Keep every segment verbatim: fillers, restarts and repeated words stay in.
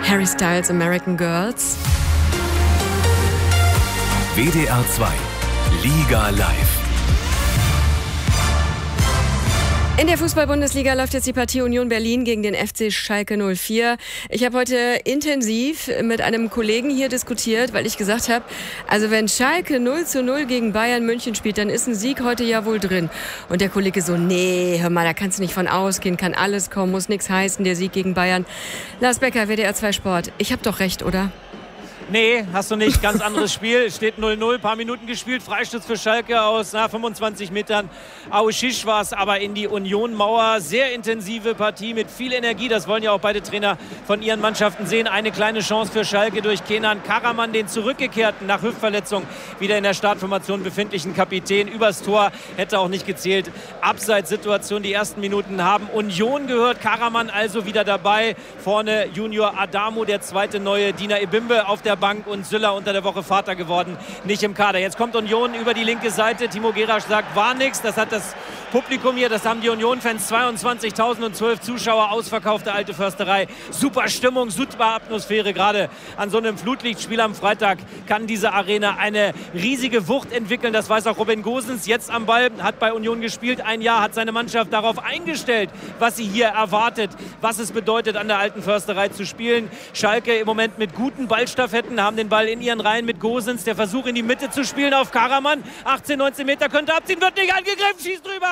Harry Styles, American Girls. W D R zwei, Liga live. In der Fußball-Bundesliga läuft jetzt die Partie Union Berlin gegen den F C Schalke null vier. Ich habe heute intensiv mit einem Kollegen hier diskutiert, weil ich gesagt habe, also wenn Schalke null zu null gegen Bayern München spielt, dann ist ein Sieg heute ja wohl drin. Und der Kollege so, nee, hör mal, da kannst du nicht von ausgehen, kann alles kommen, muss nichts heißen, der Sieg gegen Bayern. Lars Becker, W D R zwei Sport. Ich habe doch recht, oder? Nee, hast du nicht. Ganz anderes Spiel. Steht null null, paar Minuten gespielt. Freistoß für Schalke aus na, fünfundzwanzig Metern. Auschich war es aber in die Union-Mauer. Sehr intensive Partie mit viel Energie. Das wollen ja auch beide Trainer von ihren Mannschaften sehen. Eine kleine Chance für Schalke durch Kenan Karaman, den zurückgekehrten, nach Hüftverletzung wieder in der Startformation befindlichen Kapitän. Übers Tor hätte auch nicht gezählt. Abseitssituation. Die ersten Minuten haben Union gehört. Karaman also wieder dabei. Vorne Junior Adamo, der zweite neue. Dina Ebimbe auf der Bank und Süller unter der Woche Vater geworden, nicht im Kader. Jetzt kommt Union über die linke Seite. Timo Gerasch sagt, war nix. Das hat das Publikum hier, das haben die Union-Fans, zweiundzwanzigtausendzwölf Zuschauer, ausverkaufte Alte Försterei. Super Stimmung, super Atmosphäre. Gerade an so einem Flutlichtspiel am Freitag kann diese Arena eine riesige Wucht entwickeln. Das weiß auch Robin Gosens, jetzt am Ball, hat bei Union gespielt. Ein Jahr hat seine Mannschaft darauf eingestellt, was sie hier erwartet, was es bedeutet, an der Alten Försterei zu spielen. Schalke im Moment mit guten Ballstaffetten, haben den Ball in ihren Reihen mit Gosens. Der Versuch in die Mitte zu spielen auf Karaman. achtzehn, neunzehn Meter könnte abziehen, wird nicht angegriffen, schießt drüber.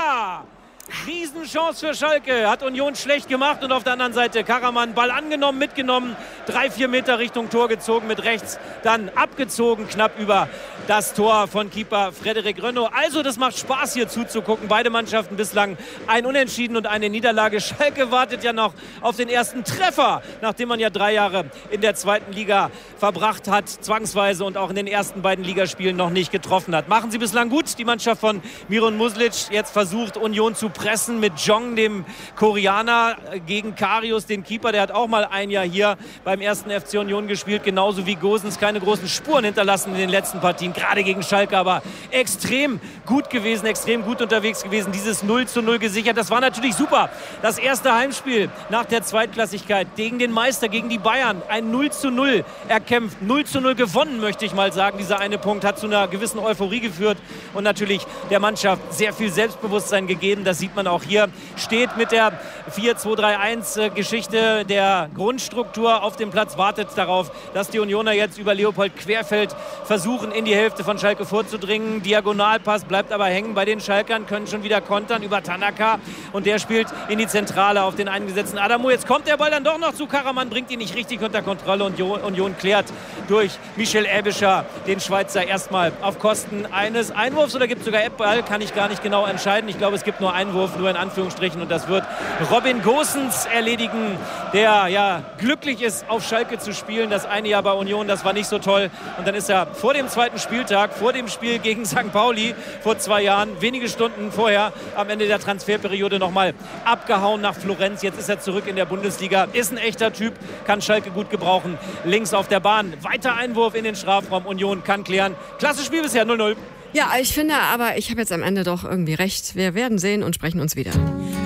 Riesenchance für Schalke, hat Union schlecht gemacht und auf der anderen Seite Karaman, Ball angenommen, mitgenommen, drei, vier Meter Richtung Tor gezogen, mit rechts dann abgezogen, knapp über das Tor von Keeper Frederik Rönno. Also das macht Spaß hier zuzugucken, beide Mannschaften bislang ein Unentschieden und eine Niederlage. Schalke wartet ja noch auf den ersten Treffer, nachdem man ja drei Jahre in der zweiten Liga verbracht hat, zwangsweise und auch in den ersten beiden Ligaspielen noch nicht getroffen hat. Machen sie bislang gut, die Mannschaft von Miron Muslic, jetzt versucht Union zu pressen mit Jong, dem Koreaner, gegen Karius, den Keeper. Der hat auch mal ein Jahr hier beim ersten F C Union gespielt, genauso wie Gosens. Keine großen Spuren hinterlassen in den letzten Partien, gerade gegen Schalke, aber extrem gut gewesen, extrem gut unterwegs gewesen. Dieses null zu null gesichert, das war natürlich super. Das erste Heimspiel nach der Zweitklassigkeit gegen den Meister, gegen die Bayern. Ein null zu null erkämpft, null zu null gewonnen, möchte ich mal sagen. Dieser eine Punkt hat zu einer gewissen Euphorie geführt und natürlich der Mannschaft sehr viel Selbstbewusstsein gegeben. Das sieht man auch hier, steht mit der vier zwei drei eins Geschichte der Grundstruktur auf dem Platz, wartet darauf, dass die Unioner jetzt über Leopold Querfeld versuchen, in die Hälfte von Schalke vorzudringen. Diagonalpass bleibt aber hängen bei den Schalkern, können schon wieder kontern über Tanaka und der spielt in die Zentrale auf den eingesetzten Adamo. Jetzt kommt der Ball dann doch noch zu Karaman, bringt ihn nicht richtig unter Kontrolle und Union klärt durch Michel Aebischer den Schweizer erstmal auf Kosten eines Einwurfs, oder gibt es sogar Eckball, kann ich gar nicht genau entscheiden. Ich glaube, es gibt nur Einwurf, nur in Anführungsstrichen, und das wird Robin Gosens erledigen, der ja glücklich ist, auf Schalke zu spielen. Das eine Jahr bei Union, das war nicht so toll, und dann ist er vor dem zweiten Spieltag, vor dem Spiel gegen Sankt Pauli vor zwei Jahren, wenige Stunden vorher, am Ende der Transferperiode nochmal abgehauen nach Florenz. Jetzt ist er zurück in der Bundesliga, ist ein echter Typ, kann Schalke gut gebrauchen. Links auf der Bahn, weiter Einwurf in den Strafraum, Union kann klären. Klasse Spiel bisher, null null. Ja, ich finde aber, ich habe jetzt am Ende doch irgendwie recht. Wir werden sehen und sprechen uns wieder.